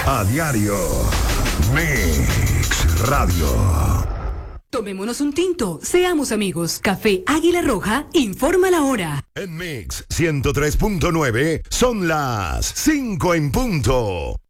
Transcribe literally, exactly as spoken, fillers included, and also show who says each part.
Speaker 1: A diario. Mix Radio.
Speaker 2: Tomémonos un tinto, seamos amigos. Café Águila Roja, informa la hora.
Speaker 1: En Mix ciento tres punto nueve son las cinco en punto.